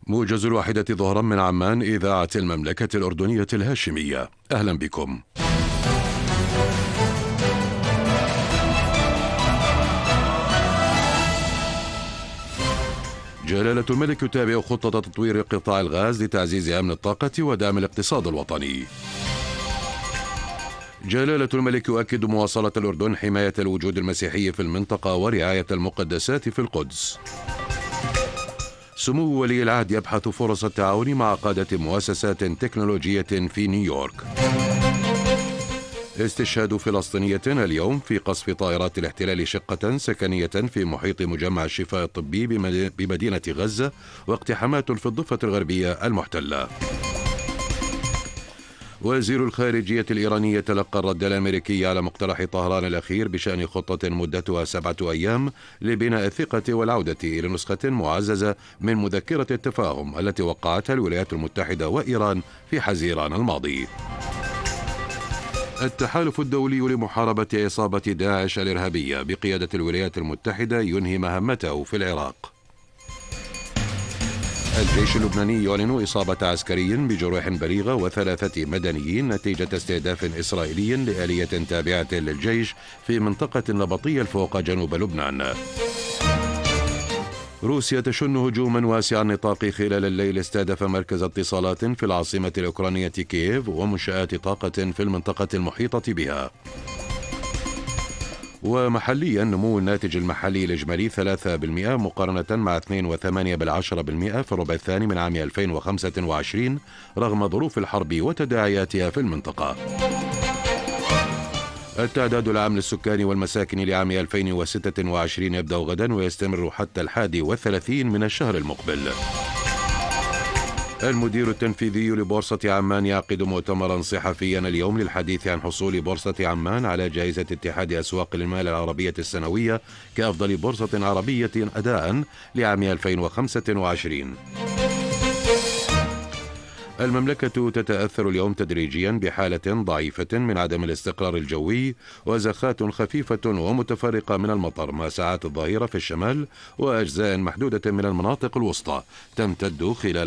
موجز الواحدة ظهرا من عمان، إذاعة المملكة الأردنية الهاشمية. أهلا بكم. جلالة الملك يتابع خطة تطوير قطاع الغاز لتعزيز أمن الطاقة ودعم الاقتصاد الوطني. جلالة الملك يؤكد مواصلة الأردن حماية الوجود المسيحي في المنطقة ورعاية المقدسات في القدس. سمو ولي العهد يبحث فرص التعاون مع قادة مؤسسات تكنولوجية في نيويورك. استشهاد فلسطينية اليوم في قصف طائرات الاحتلال شقة سكنية في محيط مجمع الشفاء الطبي بمدينة غزة، واقتحامات في الضفة الغربية المحتلة. وزير الخارجية الإيراني يتلقى الرد الأمريكي على مقترح طهران الأخير بشأن خطة مدتها 7 أيام لبناء الثقة والعودة إلى نسخة معززة من مذكرة التفاهم التي وقعتها الولايات المتحدة وإيران في حزيران الماضي. التحالف الدولي لمحاربة عصابة داعش الإرهابية بقيادة الولايات المتحدة ينهي مهمته في العراق. الجيش اللبناني يعلن إصابة عسكري بجروح بليغة و3 مدنيين نتيجة استهداف إسرائيلي لآلية تابعة للجيش في منطقة نبطية الفوق جنوب لبنان. روسيا تشن هجوما واسع النطاق خلال الليل استهدف مركز اتصالات في العاصمة الأوكرانية كييف ومنشآت طاقة في المنطقة المحيطة بها. ومحليا نمو الناتج المحلي الإجمالي 3% مقارنة مع 2.8% في الربع الثاني من عام 2025 رغم ظروف الحرب وتداعياتها في المنطقة. التعداد العام للسكان والمساكن لعام 2026 يبدأ غدا ويستمر حتى 31 من الشهر المقبل. المدير التنفيذي لبورصة عمان يعقد مؤتمرا صحفيا اليوم للحديث عن حصول بورصة عمان على جائزة اتحاد أسواق المال العربية السنوية كأفضل بورصة عربية أداء لعام 2025. المملكة تتأثر اليوم تدريجيا بحالة ضعيفة من عدم الاستقرار الجوي وزخات خفيفة ومتفرقة من المطر مع ساعات الظهيرة في الشمال وأجزاء محدودة من المناطق الوسطى تمتد خلال